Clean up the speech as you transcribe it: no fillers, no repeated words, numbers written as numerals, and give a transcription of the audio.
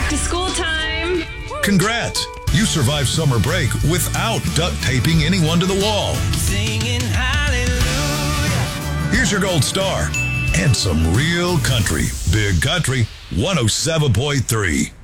to school time. Congrats! You survived summer break without duct taping anyone to the wall. Singing hallelujah. Here's your gold star and some real country. Big Country 107.3.